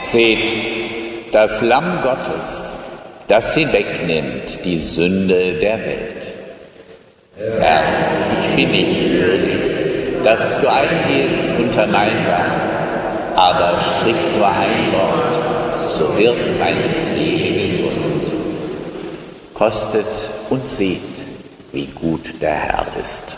Seht, das Lamm Gottes, das hinwegnimmt die Sünde der Welt. Herr, ich bin nicht würdig, dass du eingehst unter mein Dach, aber sprich nur ein Wort, so wird meine Seele gesund. Kostet und seht, wie gut der Herr ist.